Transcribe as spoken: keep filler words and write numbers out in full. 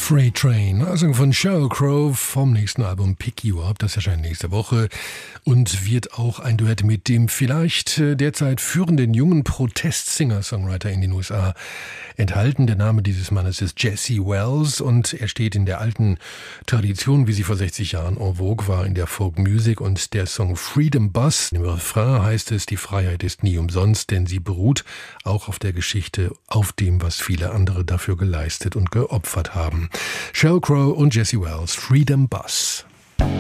Freight Train, also von Sheryl Crow vom nächsten Album Pick You Up, das erscheint nächste Woche und wird auch ein Duett mit dem vielleicht derzeit führenden jungen Protest-Singer-Songwriter in den U S A enthalten. Der Name dieses Mannes ist Jesse Wells und er steht in der alten Tradition, wie sie vor sechzig Jahren en vogue war in der Folk-Music, und der Song Freedom Bus, im Refrain heißt es, die Freiheit ist nie umsonst, denn sie beruht auch auf der Geschichte, auf dem, was viele andere dafür geleistet und geopfert haben. Sheryl Crow und Jesse Wells, Freedom Bus.